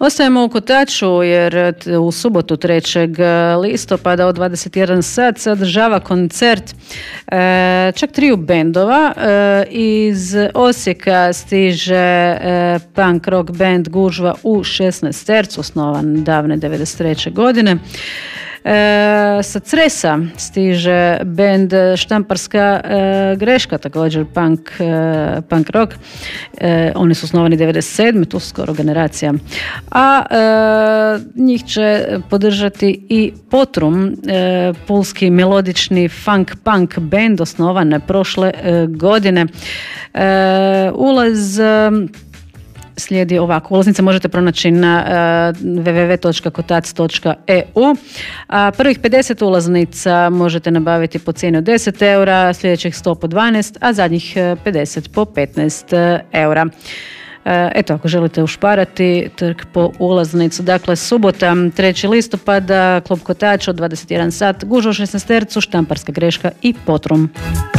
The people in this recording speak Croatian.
Ostajemo u Kotaču jer u subotu 3. listopada od 21 sat se održava koncert čak 3 bendova. Iz Osijeka stiže punk rock band Gužva u 16 tercu, osnovan davne 93. godine. Sa Cresa stiže band Štamparska greška, također punk rock. Oni su osnovani 97. tu skoro generacija. A njih će podržati i Potrum, pulski melodični funk punk band, osnovan prošle godine. Ulaz slijedi ovako. Ulaznice možete pronaći na www.kotac.eu. Prvih 50 ulaznica možete nabaviti po cijeni od 10 eura, sljedećih 100 po 12, a zadnjih 50 po 15 eura. Eto, ako želite ušparati, trg po ulaznicu. Dakle, subota, 3. listopada, klub Kotač od 21 sat, Gužva u 16 tercu, Štamparska greška i Potrum.